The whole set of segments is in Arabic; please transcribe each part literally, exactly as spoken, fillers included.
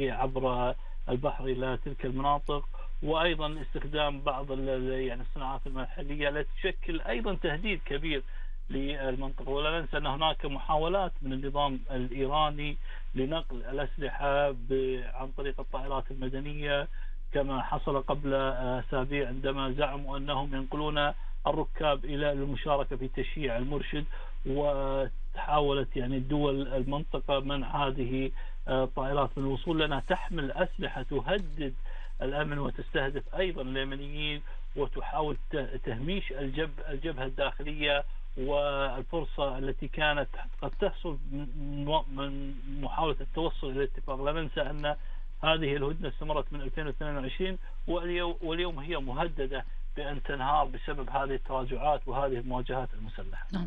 التسعير عبر البحر إلى تلك المناطق، وأيضا استخدام بعض يعني الصناعات المحلية التي تشكل أيضا تهديد كبير للمنطقة. ولا ننسى أن هناك محاولات من النظام الإيراني لنقل الأسلحة عن طريق الطائرات المدنية، كما حصل قبل أسابيع عندما زعموا أنهم ينقلون الركاب إلى المشاركة في تشييع المرشد، وحاولت يعني الدول المنطقة منع هذه الطائرات من الوصول لأنها تحمل أسلحة تهدد الأمن وتستهدف أيضا اليمنيين، وتحاول تهميش الجب الجبهة الداخلية والفرصة التي كانت قد تحصل من محاولة التوصل إلى اتفاق. لا ننسى أن هذه الهدنة استمرت من ألفين واثنين وعشرين، واليوم هي مهددة بأن تنهار بسبب هذه التراجعات وهذه المواجهات المسلحة. نعم.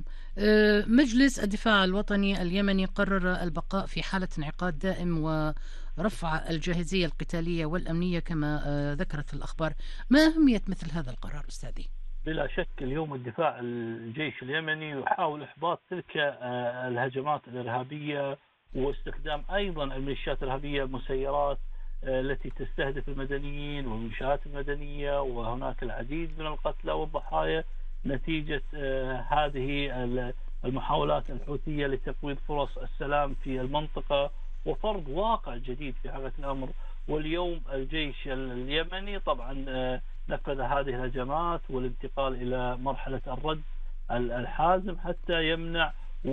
مجلس الدفاع الوطني اليمني قرر البقاء في حالة انعقاد دائم ورفع الجاهزية القتالية والأمنية كما ذكرت الأخبار. ما أهمية مثل هذا القرار أستاذي؟ بلا شك اليوم الدفاع الجيش اليمني يحاول إحباط تلك الهجمات الإرهابية، واستخدام أيضا الميليشيات الإرهابية المسيرات التي تستهدف المدنيين والمنشآت المدنية، وهناك العديد من القتلى والضحايا نتيجة هذه المحاولات الحوثية لتقويض فرص السلام في المنطقة وفرض واقع جديد في حقيقة الأمر. واليوم الجيش اليمني طبعا نفذ هذه الهجمات والانتقال إلى مرحلة الرد الحازم حتى يمنع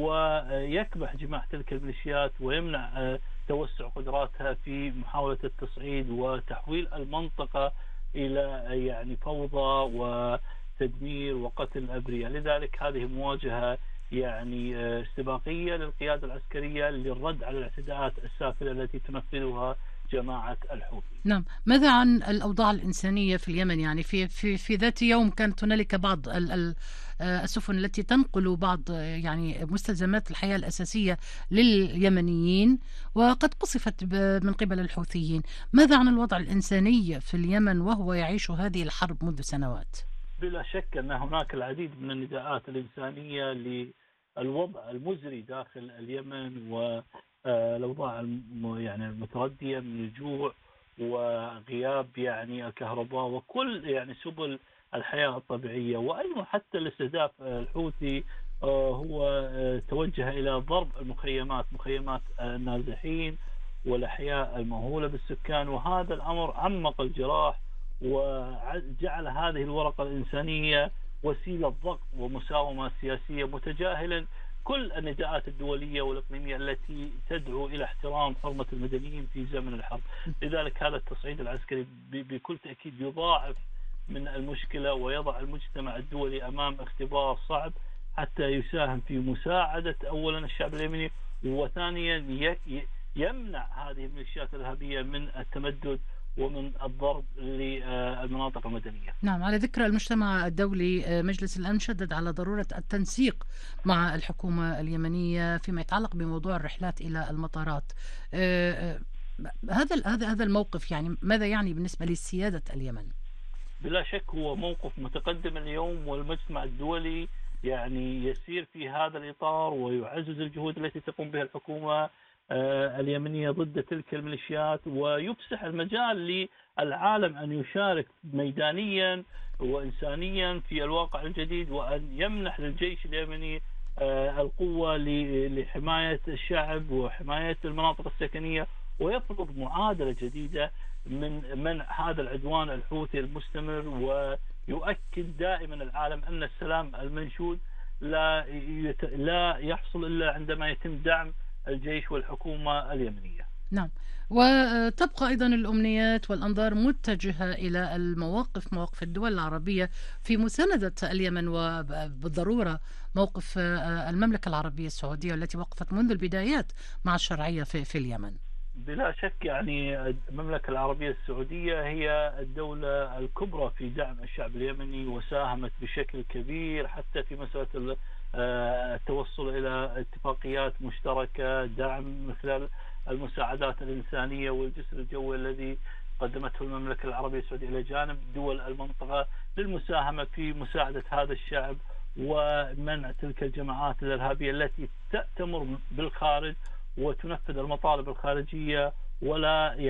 ويكبح جماح تلك الميليشيات ويمنع توسع قدراتها في محاولة التصعيد وتحويل المنطقة إلى يعني فوضى وتدمير وقتل الأبرياء. لذلك هذه مواجهة يعني استباقية للقيادة العسكرية للرد على الاعتداءات السافلة التي تنفذها جماعة الحوثي. نعم. ماذا عن الأوضاع الإنسانية في اليمن؟ يعني في في في ذات يوم كانت هنالك بعض السفن التي تنقل بعض يعني مستلزمات الحياة الأساسية لليمنيين وقد قصفت من قبل الحوثيين. ماذا عن الوضع الإنساني في اليمن وهو يعيش هذه الحرب منذ سنوات؟ بلا شك أن هناك العديد من النداءات الإنسانية للوضع المزري داخل اليمن والأوضاع يعني المتردية من الجوع وغياب يعني الكهرباء وكل يعني سبل الحياة الطبيعية. وأيضا حتى الاستهداف الحوثي هو توجه إلى ضرب المخيمات، مخيمات النازحين والأحياء المهولة بالسكان، وهذا الأمر عمق الجراح وجعل هذه الورقة الإنسانية وسيلة ضغط ومساومة سياسية، متجاهلا كل النداءات الدولية والإقليمية التي تدعو إلى احترام حرمة المدنيين في زمن الحرب. لذلك هذا التصعيد العسكري بكل تأكيد يضاعف من المشكلة ويضع المجتمع الدولي أمام اختبار صعب حتى يساهم في مساعدة أولا الشعب اليمني، وثانيا يمنع هذه الميليشيات الإرهابية من التمدد ومن الضرب للمناطق المدنية. نعم. على ذكر المجتمع الدولي، مجلس الأمن شدد على ضرورة التنسيق مع الحكومة اليمنية فيما يتعلق بموضوع الرحلات إلى المطارات. هذا هذا هذا الموقف يعني ماذا يعني بالنسبة لسيادة اليمن؟ بلا شك هو موقف متقدم اليوم، والمجتمع الدولي يعني يسير في هذا الإطار ويعزز الجهود التي تقوم بها الحكومة اليمنية ضد تلك الميليشيات، ويفسح المجال للعالم أن يشارك ميدانيا وإنسانيا في الواقع الجديد، وأن يمنح للجيش اليمني القوة لحماية الشعب وحماية المناطق السكنية، ويفرض معادلة جديدة من منع هذا العدوان الحوثي المستمر، ويؤكد دائما العالم أن السلام المنشود لا لا يحصل إلا عندما يتم دعم الجيش والحكومة اليمنية. نعم. وتبقى أيضا الأمنيات والأنظار متجهة إلى المواقف، مواقف الدول العربية في مساندة اليمن، وبالضرورة موقف المملكة العربية السعودية التي وقفت منذ البدايات مع الشرعية في, في اليمن. بلا شك يعني المملكة العربية السعودية هي الدولة الكبرى في دعم الشعب اليمني، وساهمت بشكل كبير حتى في مسألة التوصل إلى اتفاقيات مشتركة، دعم من خلال المساعدات الإنسانية والجسر الجوي الذي قدمته المملكة العربية السعودية إلى جانب دول المنطقة للمساهمة في مساعدة هذا الشعب ومنع تلك الجماعات الإرهابية التي تأتمر بالخارج وتنفذ المطالب الخارجية ولا